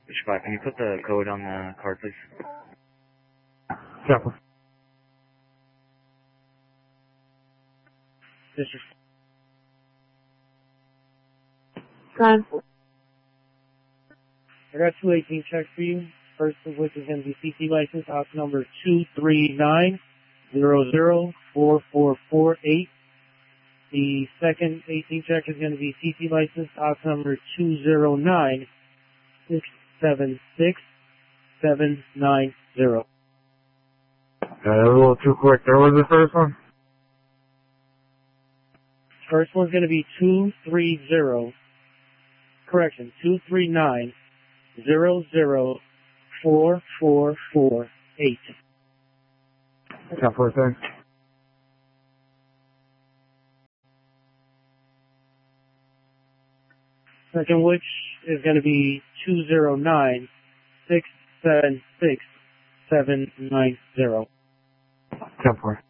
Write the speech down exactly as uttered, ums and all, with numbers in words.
Five, can you put the code on the card, please? Chopper. District. Time. I got two eighteen checks for you. First of which is going to be C C license, ops number two three nine zero zero four four four eight. The second eighteen check is going to be C C license, ops number two zero nine six seven six seven nine zero. Uh, a little too quick. There was the first one. First one's going to be two three zero. Correction, two three nine zero zero four four four eight. Count for a second. Second which is going to be two zero nine six seven six seven nine zero. Count for it.